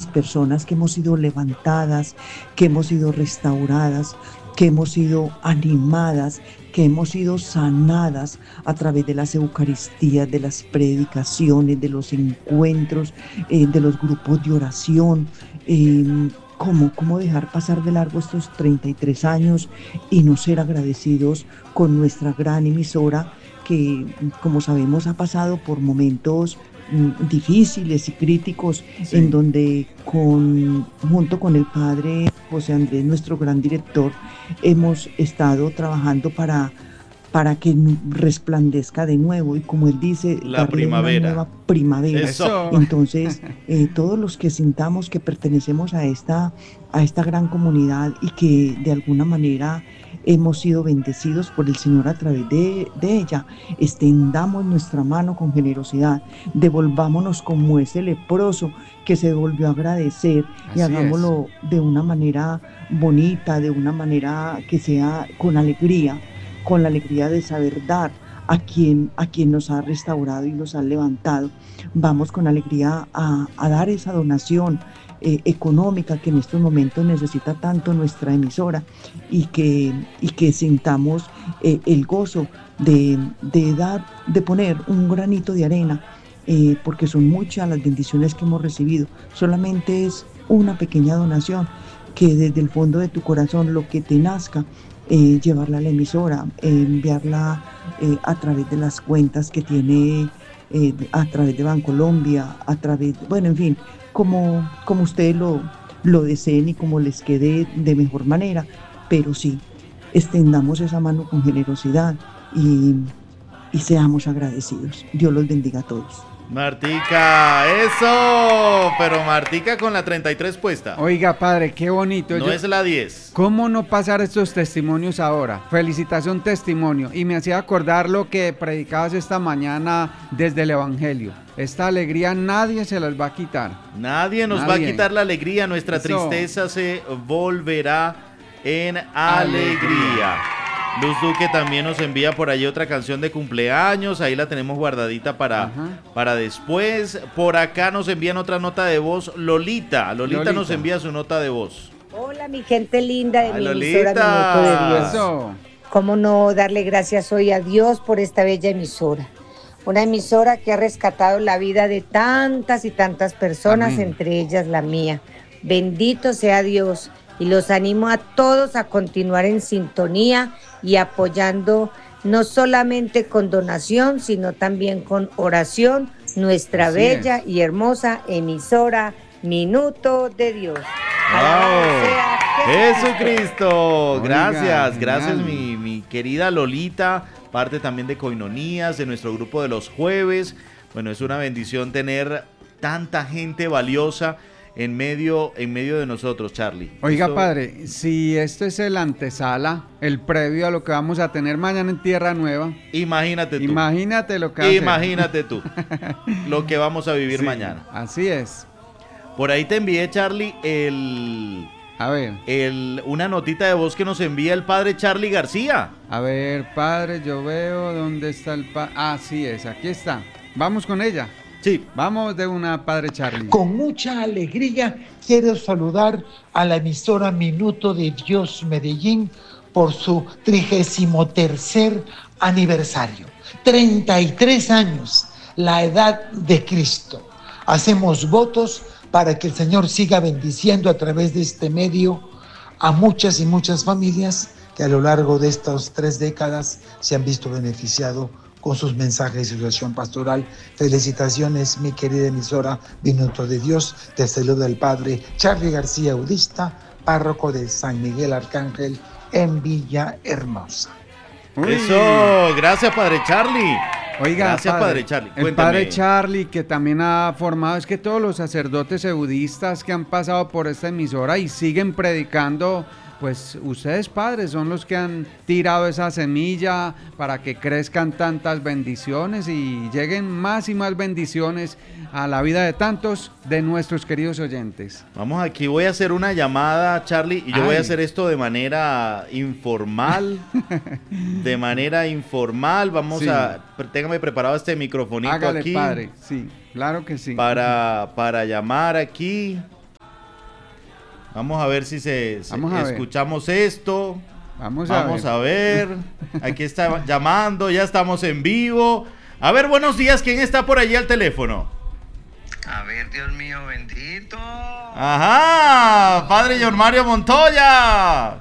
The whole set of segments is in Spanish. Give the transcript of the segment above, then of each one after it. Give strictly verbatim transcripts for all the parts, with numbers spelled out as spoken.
personas que hemos sido levantadas, que hemos sido restauradas, que hemos sido animadas, que hemos sido sanadas a través de las Eucaristías, de las predicaciones, de los encuentros, eh, de los grupos de oración. Eh, ¿Cómo, ¿Cómo dejar pasar de largo estos treinta y tres años y no ser agradecidos con nuestra gran emisora que, como sabemos, ha pasado por momentos mm, difíciles y críticos, en Sí. donde con, junto con el padre José Andrés, nuestro gran director, hemos estado trabajando para, para que resplandezca de nuevo y, como él dice, La darle una primavera. nueva primavera. Eso. Entonces, eh, todos los que sintamos que pertenecemos a esta, a esta gran comunidad y que de alguna manera hemos sido bendecidos por el Señor a través de, de ella, extendamos nuestra mano con generosidad, devolvámonos como ese leproso que se volvió a agradecer, y Así es. hagámoslo de una manera bonita, de una manera que sea con alegría, con la alegría de saber dar a quien, a quien nos ha restaurado y nos ha levantado. Vamos con alegría a, a dar esa donación eh, económica que en estos momentos necesita tanto nuestra emisora, y que, y que sintamos eh, el gozo de, de dar, de poner un granito de arena, eh, porque son muchas las bendiciones que hemos recibido. Solamente es una pequeña donación, que desde el fondo de tu corazón, lo que te nazca, eh, llevarla a la emisora, eh, enviarla eh, a través de las cuentas que tiene, eh, a través de Bancolombia, a través, bueno, en fin, como, como ustedes lo, lo deseen y como les quede de mejor manera, pero sí, extendamos esa mano con generosidad y, y seamos agradecidos. Dios los bendiga a todos. Martica, eso, pero Martica con la treinta y tres puesta. Oiga, padre, qué bonito. No Yo- es la diez. ¿Cómo no pasar estos testimonios ahora? Felicitación, testimonio. Y me hacía acordar lo que predicabas esta mañana desde el Evangelio. Esta alegría nadie se las va a quitar. Nadie nos Nadie. va a quitar la alegría, nuestra Eso. tristeza se volverá en alegría. Luz Duque también nos envía por ahí otra canción de cumpleaños, ahí la tenemos guardadita para, Ajá. para después. Por acá nos envían otra nota de voz, Lolita. Lolita, Lolita. nos envía su nota de voz. Hola, mi gente linda de Ay, mi Lolita. emisora Minuto de Dios. Eso. ¿Cómo no darle gracias hoy a Dios por esta bella emisora? Una emisora que ha rescatado la vida de tantas y tantas personas, Amén. entre ellas la mía. Bendito sea Dios, y los animo a todos a continuar en sintonía y apoyando no solamente con donación, sino también con oración, nuestra Así bella es. y hermosa emisora Minuto de Dios. Alabado sea Jesucristo. Jesucristo, Oiga, gracias, gracias genial. mi, mi querida Lolita, parte también de Coinonías, de nuestro grupo de los jueves. Bueno, es una bendición tener tanta gente valiosa en medio, en medio de nosotros, Charlie. Oiga, Eso- padre, si esto es el antesala, el previo a lo que vamos a tener mañana en Tierra Nueva, Imagínate tú. imagínate lo que va a ser. Imagínate tú lo que vamos a vivir Sí, mañana. Así es. Por ahí te envié, Charlie, el, A ver, el, una notita de voz que nos envía el padre Charlie García. a ver, padre, yo veo dónde está el padre. Ah, sí es, aquí está. Vamos con ella. Sí. Vamos de una, padre Charlie. Con mucha alegría quiero saludar a la emisora Minuto de Dios Medellín por su trigésimo tercer aniversario. treinta y tres años, la edad de Cristo. Hacemos votos para que el Señor siga bendiciendo a través de este medio a muchas y muchas familias que a lo largo de estas tres décadas se han visto beneficiado con sus mensajes y su acción pastoral. Felicitaciones, mi querida emisora Minuto de Dios. Te saluda el padre Charlie García Udista, párroco de San Miguel Arcángel en Villahermosa. Uy. Eso, gracias, padre Charlie. Oiga, Gracias, padre Charlie. El Cuéntame. padre Charlie, que también ha formado, es que todos los sacerdotes eudistas que han pasado por esta emisora y siguen predicando, pues ustedes, padres, son los que han tirado esa semilla para que crezcan tantas bendiciones y lleguen más y más bendiciones a la vida de tantos de nuestros queridos oyentes. Vamos aquí, voy a hacer una llamada, Charlie, y yo voy a Ay. hacer esto de manera informal. De manera informal, vamos Sí. a... Téngame preparado este microfonito Hágale, aquí. padre, sí, claro que sí. Para, para llamar aquí. Vamos a ver si se, se Vamos a ver. escuchamos esto. Vamos a Vamos ver. a ver. Aquí está llamando, ya estamos en vivo. A ver, buenos días, ¿quién está por allí al teléfono? A ver, Dios mío, bendito. Ajá, padre John Mario Montoya.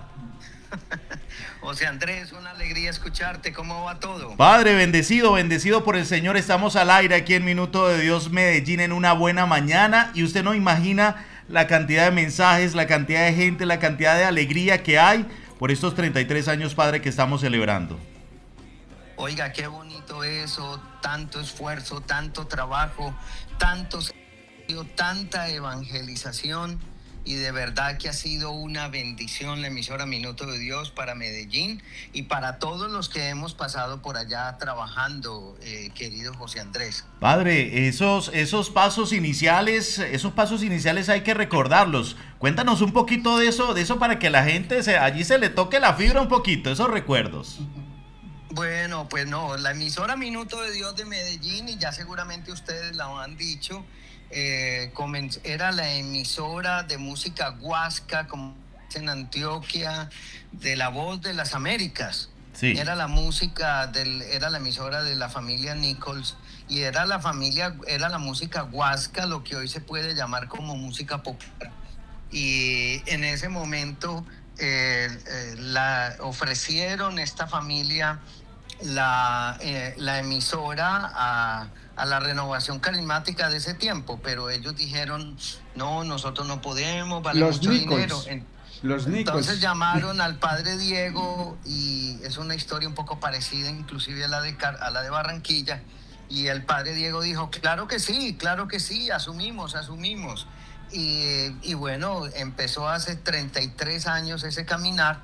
José Andrés, una alegría escucharte. ¿Cómo va todo? Padre, bendecido, bendecido por el Señor. Estamos al aire aquí en Minuto de Dios Medellín en una buena mañana. Y usted no imagina la cantidad de mensajes, la cantidad de gente, la cantidad de alegría que hay por estos treinta y tres años, Padre, que estamos celebrando. Oiga, qué bonito eso. Tanto esfuerzo, tanto trabajo, tanto servicio, tanta evangelización. Y de verdad que ha sido una bendición la emisora Minuto de Dios para Medellín y para todos los que hemos pasado por allá trabajando, eh, querido José Andrés. Padre, esos, esos pasos iniciales, esos pasos iniciales hay que recordarlos. Cuéntanos un poquito de eso, de eso para que la gente se, allí se le toque la fibra un poquito, esos recuerdos. Bueno, pues no, la emisora Minuto de Dios de Medellín, y ya seguramente ustedes la han dicho, eh, comenz- era la emisora de música guasca, como en Antioquia, de la Voz de las Américas. Sí. Era la música, del, era la emisora de la familia Nichols, y era la familia, era la música guasca, lo que hoy se puede llamar como música popular. Y en ese momento eh, eh, la ofrecieron esta familia la, eh, la emisora a, a la Renovación Carismática de ese tiempo, pero ellos dijeron, no, nosotros no podemos, vale Los mucho Nichols. dinero. En- Los Nicos. Entonces llamaron al padre Diego, y es una historia un poco parecida inclusive a la de, Car- a la de Barranquilla, y el padre Diego dijo, claro que sí, claro que sí, asumimos, asumimos. Y, y bueno, empezó hace treinta y tres años ese caminar,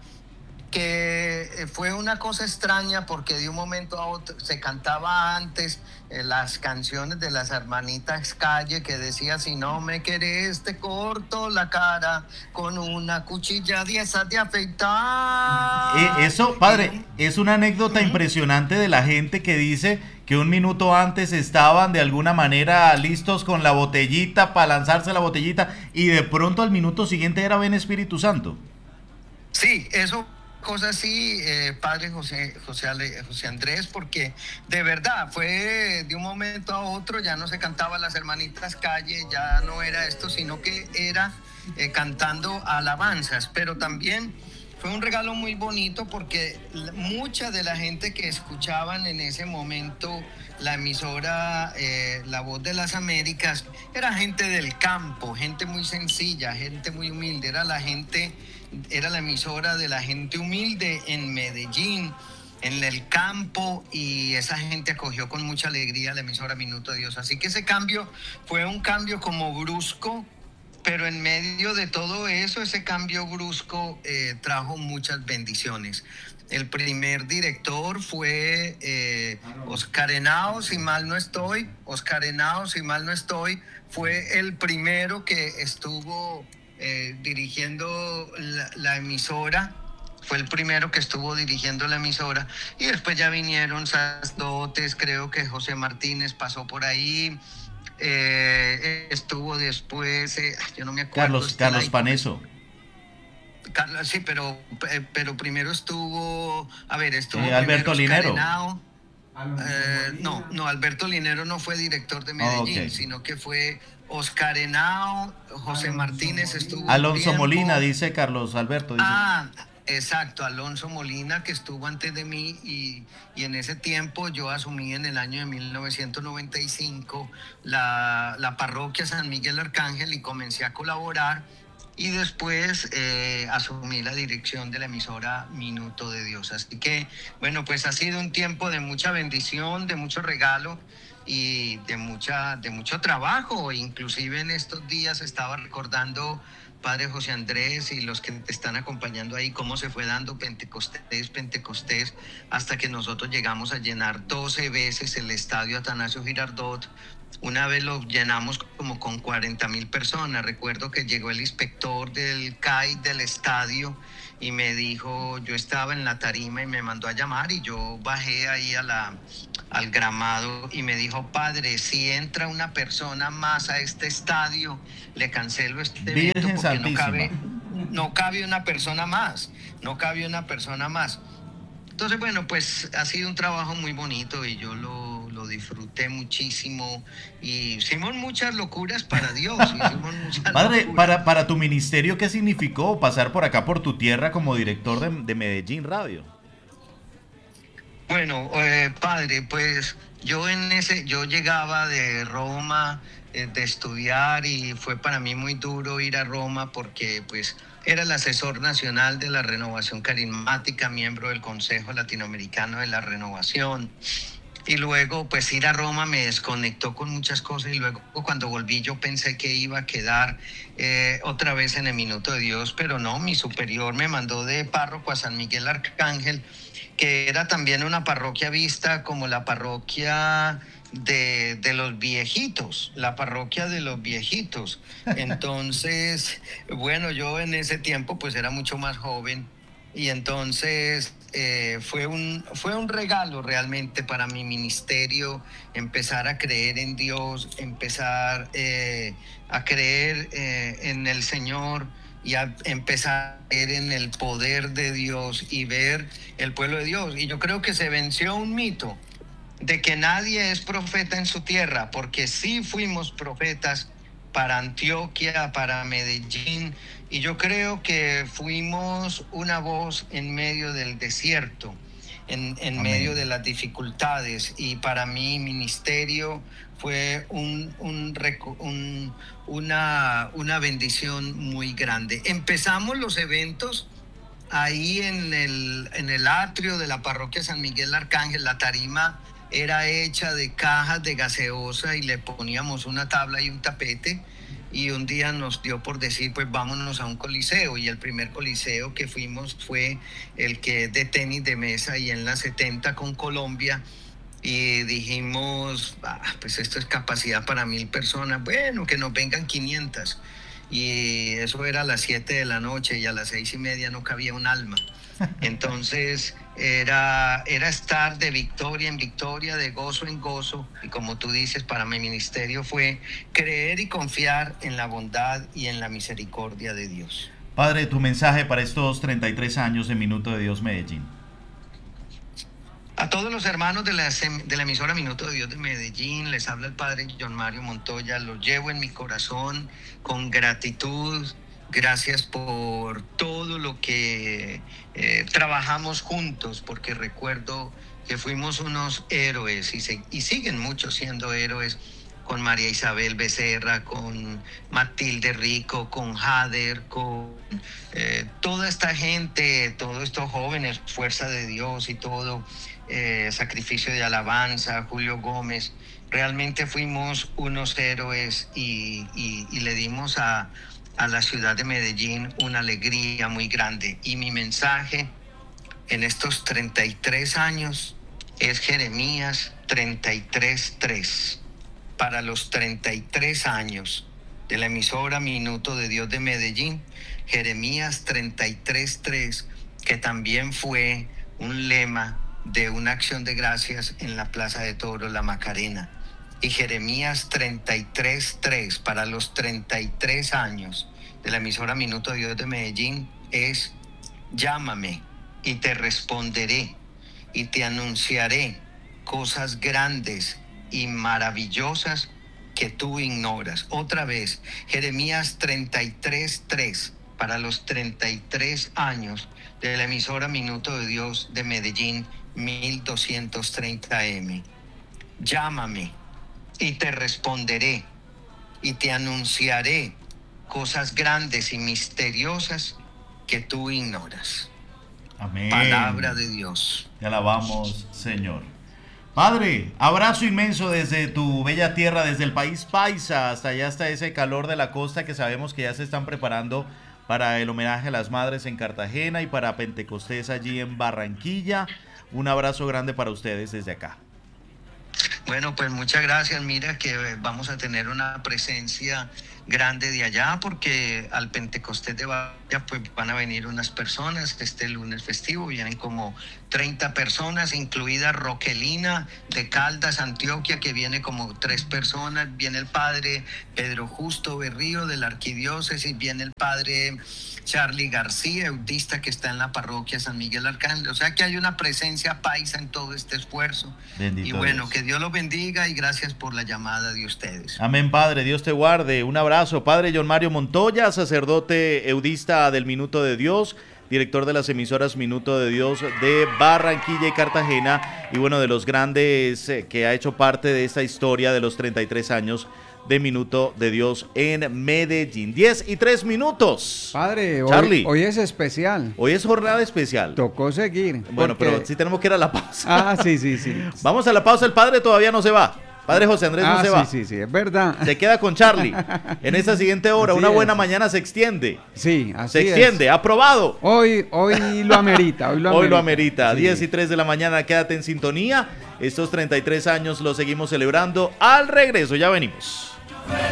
que fue una cosa extraña porque de un momento a otro se cantaba antes eh, las canciones de las hermanitas Calle, que decía, si no me querés te corto la cara con una cuchilla de esas de afeitar. Eh, eso, padre, es una anécdota Ujú. impresionante de la gente que dice que un minuto antes estaban de alguna manera listos con la botellita para lanzarse la botellita y de pronto al minuto siguiente era ven Espíritu Santo. Sí, eso cosa así, eh, padre José, José, Ale- José Andrés, porque de verdad fue de un momento a otro, ya no se cantaba las hermanitas Calle, ya no era esto, sino que era eh, cantando alabanzas, pero también fue un regalo muy bonito porque la- mucha de la gente que escuchaban en ese momento la emisora eh, La Voz de las Américas era gente del campo, gente muy sencilla, gente muy humilde, era la gente, era la emisora de la gente humilde en Medellín, en el campo, y esa gente acogió con mucha alegría la emisora Minuto de Dios. Así que ese cambio fue un cambio como brusco, pero en medio de todo eso, ese cambio brusco eh, trajo muchas bendiciones. El primer director fue eh, Oscar Henao, si mal no estoy. Oscar Henao, si mal no estoy, fue el primero que estuvo eh, dirigiendo la, la emisora. Fue el primero que estuvo dirigiendo la emisora. Y después ya vinieron sacerdotes, creo que José Martínez pasó por ahí. Eh, estuvo después, eh, yo no me acuerdo. Carlos, está Carlos ahí. Paneso. Carlos, sí, pero, eh, pero primero estuvo, a ver, estuvo Eh, primero Alberto Oscar Linero. Henao. Eh, no, no, Alberto Linero no fue director de Medellín, ok. sino que fue Oscar Henao, José Martínez estuvo un Alonso tiempo. Molina, dice Carlos Alberto. Dice. Ah, exacto, Alonso Molina, que estuvo antes de mí, y, y en ese tiempo yo asumí en el año de mil novecientos noventa y cinco la, la parroquia San Miguel Arcángel y comencé a colaborar, y después eh, asumí la dirección de la emisora Minuto de Dios. Así que, bueno, pues ha sido un tiempo de mucha bendición, de mucho regalo y de, mucha, de mucho trabajo. Inclusive en estos días estaba recordando, Padre José Andrés, y los que te están acompañando ahí, cómo se fue dando Pentecostés, Pentecostés, hasta que nosotros llegamos a llenar doce veces el estadio Atanasio Girardot. Una vez lo llenamos como con cuarenta mil personas. Recuerdo que llegó el inspector del C A I del estadio y me dijo, yo estaba en la tarima y me mandó a llamar, y yo bajé ahí a la, al gramado y me dijo, padre, si entra una persona más a este estadio, le cancelo este evento Virgen porque no Santísima. cabe, no cabe una persona más, no cabe una persona más. Entonces, bueno, pues ha sido un trabajo muy bonito y yo lo, lo disfruté muchísimo y hicimos muchas locuras para Dios. Hicimos muchas Padre, locuras. para, para tu ministerio, ¿qué significó pasar por acá, por tu tierra, como director de, de Medellín Radio? Bueno, eh, padre, pues yo en ese, yo llegaba de Roma eh, de estudiar y fue para mí muy duro ir a Roma porque pues era el asesor nacional de la Renovación Carismática, miembro del Consejo Latinoamericano de la Renovación. Y luego pues ir a Roma me desconectó con muchas cosas y luego cuando volví yo pensé que iba a quedar eh, otra vez en el Minuto de Dios, pero no, mi superior me mandó de párroco a San Miguel Arcángel, que era también una parroquia vista como la parroquia de, de los viejitos, la parroquia de los viejitos. Entonces, bueno, yo en ese tiempo pues era mucho más joven y entonces eh, fue, un, fue un regalo realmente para mi ministerio empezar a creer en Dios, empezar eh, a creer eh, en el Señor y a empezar a creer en el poder de Dios y ver el pueblo de Dios. Y yo creo que se venció un mito de que nadie es profeta en su tierra, porque sí fuimos profetas para Antioquia, para Medellín, y yo creo que fuimos una voz en medio del desierto, en, en medio de las dificultades, y para mí ministerio fue un, un, un, una, una bendición muy grande. Empezamos los eventos ahí en el, en el atrio de la parroquia San Miguel Arcángel. La tarima era hecha de cajas de gaseosa y le poníamos una tabla y un tapete, y un día nos dio por decir pues vámonos a un coliseo, y el primer coliseo que fuimos fue el que es de tenis de mesa y en la setenta con Colombia, y dijimos ah, pues esto es capacidad para mil personas, bueno, que nos vengan quinientas, y eso era a las siete de la noche y a las seis y media no cabía un alma. Entonces era, era estar de victoria en victoria, de gozo en gozo, y como tú dices, para mi ministerio fue creer y confiar en la bondad y en la misericordia de Dios. Padre, tu mensaje para estos treinta y tres años de Minuto de Dios Medellín. A todos los hermanos de la, de la emisora Minuto de Dios de Medellín, les habla el padre John Mario Montoya, los llevo en mi corazón con gratitud. Gracias por todo lo que eh, trabajamos juntos, porque recuerdo que fuimos unos héroes y, se, y siguen muchos siendo héroes, con María Isabel Becerra, con Matilde Rico, con Jader, con eh, toda esta gente, todos estos jóvenes, Fuerza de Dios y todo, eh, Sacrificio de Alabanza, Julio Gómez. Realmente fuimos unos héroes y, y, y le dimos a... a la ciudad de Medellín una alegría muy grande. Y mi mensaje en estos treinta y tres años es Jeremías treinta y tres tres. Para los treinta y tres años de la emisora Minuto de Dios de Medellín, Jeremías treinta y tres tres, que también fue un lema de una acción de gracias en la Plaza de Toros La Macarena. Y Jeremías treinta y tres tres para los treinta y tres años de la emisora Minuto de Dios de Medellín es: llámame y te responderé y te anunciaré cosas grandes y maravillosas que tú ignoras. Otra vez, Jeremías treinta y tres tres para los treinta y tres años de la emisora Minuto de Dios de Medellín mil doscientos treinta eme. Llámame y te responderé y te anunciaré cosas grandes y misteriosas que tú ignoras. Amén. Palabra de Dios. Te alabamos, Señor. Padre, abrazo inmenso desde tu bella tierra, desde el país paisa, hasta allá, hasta ese calor de la costa, que sabemos que ya se están preparando para el homenaje a las madres en Cartagena y para Pentecostés allí en Barranquilla. Un abrazo grande para ustedes desde acá. Bueno, pues muchas gracias. Mira que vamos a tener una presencia grande de allá, porque al Pentecostés de Barranquilla pues van a venir unas personas. Este lunes festivo vienen como treinta personas, incluida Roquelina de Caldas, Antioquia, que viene como tres personas. Viene el padre Pedro Justo Berrío de la arquidiócesis, viene el padre Charlie García, eudista, que está en la parroquia San Miguel Arcángel. O sea que hay una presencia paisa en todo este esfuerzo. Bendito y bueno, Dios. que Dios los bendiga y gracias por la llamada de ustedes. Amén, Padre, Dios te guarde. Un abrazo, Padre John Mario Montoya, sacerdote eudista del Minuto de Dios, director de las emisoras Minuto de Dios de Barranquilla y Cartagena, y bueno, de los grandes eh, que ha hecho parte de esta historia de los treinta y tres años de Minuto de Dios en Medellín. diez y tres minutos. Padre, Charlie. hoy, hoy es especial. Hoy es jornada especial. Tocó seguir. Bueno, porque- pero sí tenemos que ir a la pausa. Ah, sí, sí, sí. Vamos a la pausa, el Padre todavía no se va. Padre José Andrés ah, no se sí, va. sí, sí, es verdad. Se queda con Charlie. En esta siguiente hora, Así una buena es. mañana se extiende. Sí, así Se es. extiende, aprobado. Hoy, hoy lo amerita, hoy lo amerita. Hoy lo amerita. Sí. diez y tres de la mañana, quédate en sintonía. Estos treinta y tres años los seguimos celebrando. Al regreso, ya venimos.